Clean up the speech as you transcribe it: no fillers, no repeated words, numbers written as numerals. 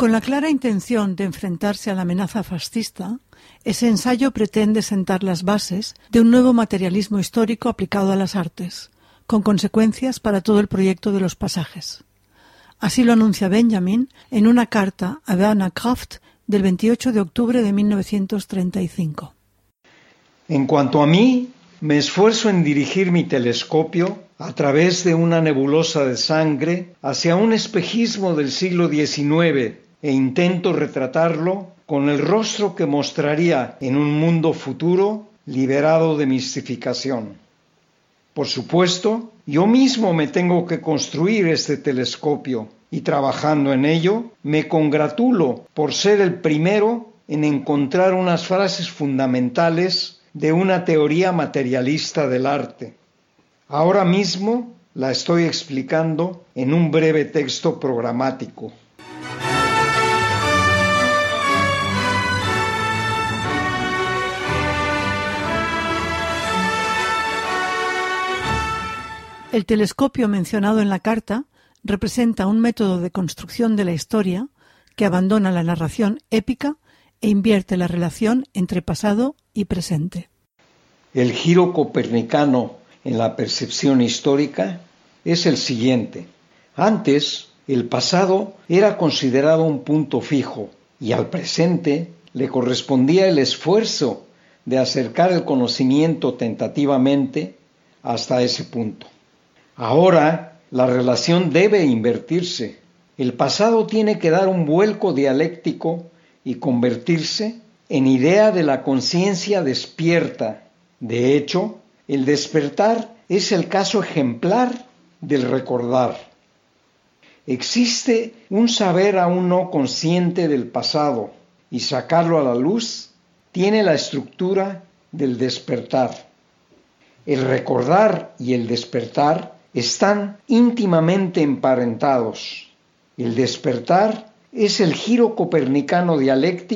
Con la clara intención de enfrentarse a la amenaza fascista, ese ensayo pretende sentar las bases de un nuevo materialismo histórico aplicado a las artes, con consecuencias para todo el proyecto de los pasajes. Así lo anuncia Benjamin en una carta a Werner Kraft del 28 de octubre de 1935. En cuanto a mí, me esfuerzo en dirigir mi telescopio a través de una nebulosa de sangre hacia un espejismo del siglo XIX e intento retratarlo con el rostro que mostraría en un mundo futuro liberado de mistificación. Por supuesto, yo mismo me tengo que construir este telescopio y trabajando en ello, me congratulo por ser el primero en encontrar unas frases fundamentales de una teoría materialista del arte. Ahora mismo la estoy explicando en un breve texto programático. El telescopio mencionado en la carta representa un método de construcción de la historia que abandona la narración épica e invierte la relación entre pasado y presente. El giro copernicano en la percepción histórica es el siguiente. Antes, el pasado era considerado un punto fijo y al presente le correspondía el esfuerzo de acercar el conocimiento tentativamente hasta ese punto. Ahora, la relación debe invertirse. El pasado tiene que dar un vuelco dialéctico y convertirse en idea de la conciencia despierta. De hecho, el despertar es el caso ejemplar del recordar. Existe un saber aún no consciente del pasado y sacarlo a la luz tiene la estructura del despertar. El recordar y el despertar están íntimamente emparentados. El despertar es el giro copernicano dialéctico